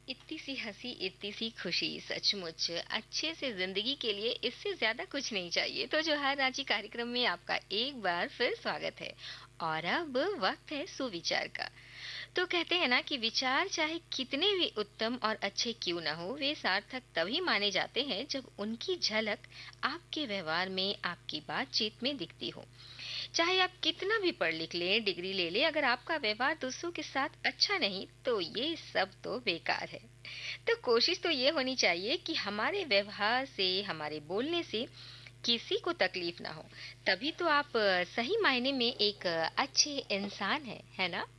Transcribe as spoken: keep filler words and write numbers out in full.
इतनी सी हंसी, इतनी सी खुशी, सचमुच अच्छे से जिंदगी के लिए इससे ज्यादा कुछ नहीं चाहिए। तो जो है रांची कार्यक्रम में आपका एक बार फिर स्वागत है। और अब वक्त है सुविचार का। तो कहते हैं ना कि विचार चाहे कितने भी उत्तम और अच्छे क्यों ना हो, वे सार्थक तभी माने जाते हैं जब उनकी झलक आपके व्यवहार में, आपकी बातचीत में दिखती हो। चाहे आप कितना भी पढ़ लिख लें, डिग्री ले लें, अगर आपका व्यवहार दूसरों के साथ अच्छा नहीं तो ये सब तो बेकार है। तो कोशिश तो ये होनी चाहिए कि हमारे व्यवहार से, हमारे बोलने से किसी को तकलीफ ना हो। तभी तो आप अ, सही मायने में एक अ, अच्छे इंसान हैं, है ना?